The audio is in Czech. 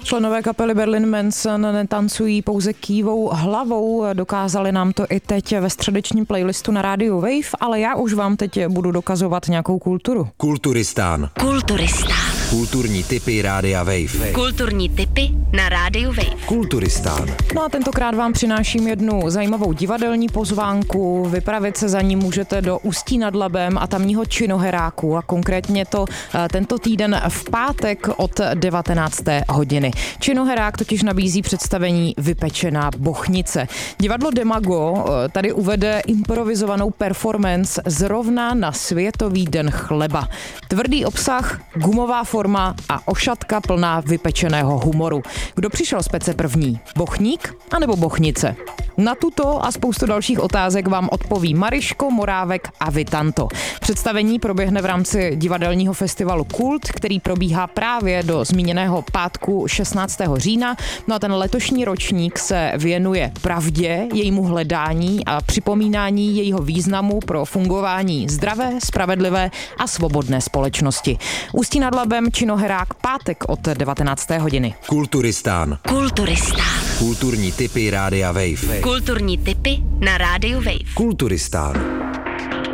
Členové kapely Berlin Manson netancují pouze kývou hlavou, dokázali nám to i teď ve středečním playlistu na rádiu Wave, ale já už vám teď budu dokazovat nějakou kulturu. Kulturistán. Kulturní tipy rádia Wave. Kulturní tipy na rádiu Wave. Kulturistán. No a tentokrát vám přináším jednu zajímavou divadelní pozvánku. Vypravit se za ní můžete do Ústí nad Labem a tamního Činoheráku a konkrétně to tento týden v pátek od 19. hodiny. Činoherák totiž nabízí představení Vypečená bochnice. Divadlo Demago tady uvede improvizovanou performance zrovna na Světový den chleba. Tvrdý obsah, gumová forma a ošatka plná vypečeného humoru. Kdo přišel z pece první? Bochník anebo bochnice? Na tuto a spoustu dalších otázek vám odpoví Mariško, Morávek a Vitanto. Představení proběhne v rámci divadelního festivalu Kult, který probíhá právě do zmíněného pátku 16. října. No a ten letošní ročník se věnuje pravdě, jejímu hledání a připomínání jejího významu pro fungování zdravé, spravedlivé a svobodné společnosti. Ústí nad Labem, Činoherák, pátek od 19. hodiny. Kulturistán. Kulturistán. Kulturní tipy rádia Wave. Kulturní tipy na rádiu Wave. Kulturistán.